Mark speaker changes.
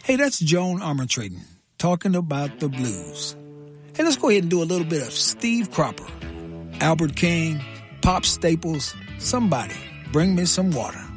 Speaker 1: Hey, that's Joan Armatrading talking about the blues. Hey, let's go ahead and do a little bit of Steve Cropper, Albert King, Pop Staples, somebody bring me some water.